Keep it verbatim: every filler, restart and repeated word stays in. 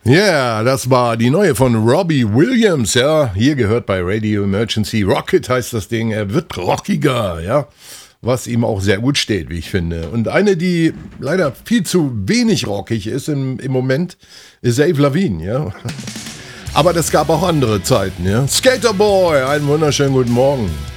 Ja, yeah, das war die neue von Robbie Williams, ja. Hier gehört bei Radio Emergency. Rocket heißt das Ding. Er wird rockiger, ja. Was ihm auch sehr gut steht, wie ich finde. Und eine, die leider viel zu wenig rockig ist im, im Moment, ist Avril Lavigne, ja. Aber das gab auch andere Zeiten, ja. Skater Boy, einen wunderschönen guten Morgen.